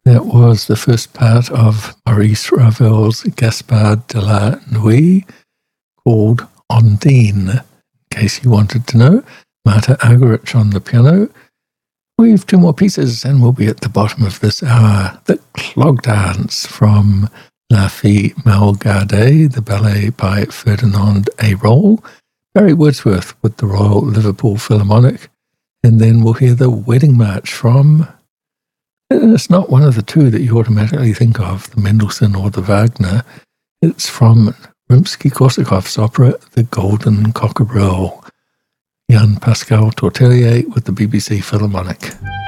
That was the first part of Maurice Ravel's Gaspard de la Nuit, called Ondine. In case you wanted to know, Marta Argerich on the piano. We've two more pieces and we'll be at the bottom of this hour. The Clog Dance from La Fille Malgarde, the ballet by Ferdinand Ayroult, Barry Wordsworth with the Royal Liverpool Philharmonic, and then we'll hear the Wedding March from... It's not one of the two that you automatically think of, the Mendelssohn or the Wagner. It's from Rimsky-Korsakov's opera, The Golden Cockerel. Jan Pascal Tortelier with the BBC Philharmonic.